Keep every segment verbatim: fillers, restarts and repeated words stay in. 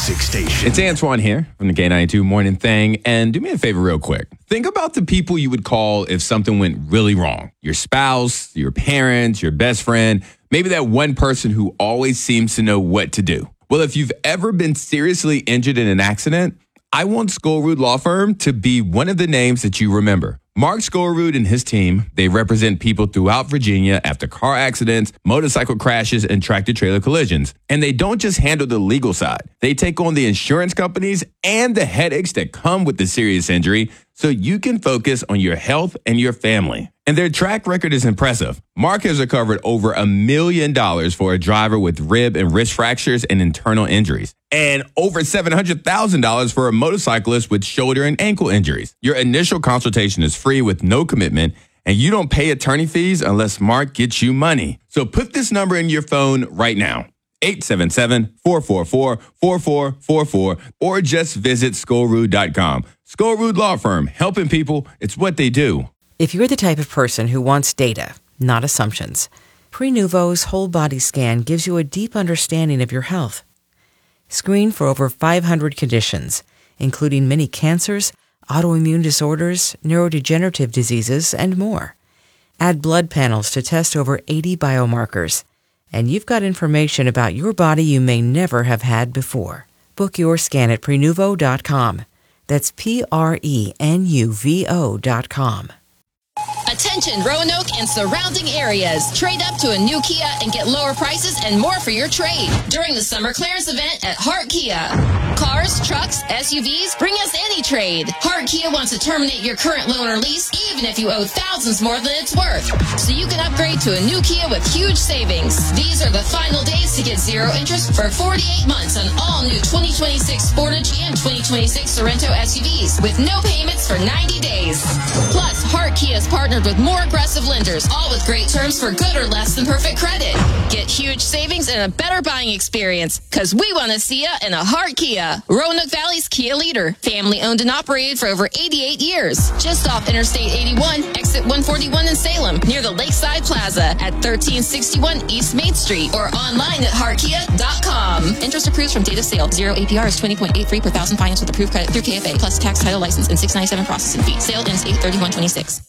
Music Station. It's Antoine here from the K ninety-two Morning Thing. And do me a favor real quick. Think about the people you would call if something went really wrong. Your spouse, your parents, your best friend, maybe that one person who always seems to know what to do. Well, if you've ever been seriously injured in an accident, I want Skolrud Law Firm to be one of the names that you remember. Mark Skolrud and his team, they represent people throughout Virginia after car accidents, motorcycle crashes, and tractor-trailer collisions. And they don't just handle the legal side. They take on the insurance companies and the headaches that come with the serious injury so you can focus on your health and your family. And their track record is impressive. Mark has recovered over a million dollars for a driver with rib and wrist fractures and internal injuries, and over seven hundred thousand dollars for a motorcyclist with shoulder and ankle injuries. Your initial consultation is free with no commitment, and you don't pay attorney fees unless Mark gets you money. So put this number in your phone right now, eight seven seven, four four four, four four four four, or just visit Skolrud dot com. Skolrud Law Firm, helping people, it's what they do. If you're the type of person who wants data, not assumptions, Prenuvo's whole body scan gives you a deep understanding of your health. Screen for over five hundred conditions, including many cancers, autoimmune disorders, neurodegenerative diseases, and more. Add blood panels to test over eighty biomarkers, and you've got information about your body you may never have had before. Book your scan at Prenuvo dot com. That's P R E N U V O dot com. Attention Roanoke and surrounding areas. Trade up to a new Kia and get lower prices and more for your trade during the summer clearance event at Hart Kia. Cars, trucks, S U Vs, bring us any trade. Hart Kia wants to terminate your current loan or lease even if you owe thousands more than it's worth. So you can upgrade to a new Kia with huge savings. These are the final days to get zero interest for forty-eight months on all new twenty twenty-six Sportage and twenty twenty-six Sorento S U Vs with no payments for ninety days. Plus, Hart Kia is partnered with more aggressive lenders, all with great terms for good or less than perfect credit. Get huge savings and a better buying experience, because we want to see you in a Hart Kia. Roanoke Valley's Kia leader, family owned and operated for over eighty-eight years. Just off Interstate eighty-one, exit one forty-one in Salem, near the Lakeside Plaza at thirteen sixty-one East Main Street, or online at hart kia dot com. Interest approved from date of sale. Zero A P R is twenty point eight three per thousand finance with approved credit through K F A, plus tax, title, license, and six ninety-seven processing fee. Sale ends eight thirty-one twenty-six.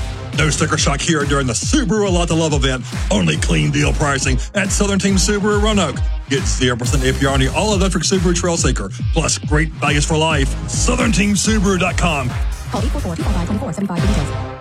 No sticker shock here during the Subaru A Lot to Love event. Only clean deal pricing at Southern Team Subaru Roanoke. Get zero percent A P R on the all-electric Subaru Trailseeker. Plus great values for life. Southern Team Subaru dot com. Call eight four four, two four five, two four seven five for details.